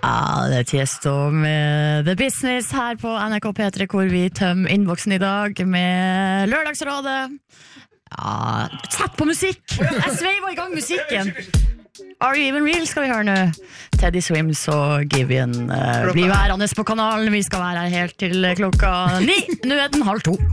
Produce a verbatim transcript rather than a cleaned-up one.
Ja, det er Tiesto med The Business her på N R K P tre, hvor vi tømmer innboksen i dag med Lørdagsrådet. Ja, sett på musikk! Jeg sveiver i gang musikken. Are You Even Real skal vi høre nå. Teddy Swims og Givian uh, blir værende på kanalen. Vi skal være her helt til klokka ni. Nå er den halv to.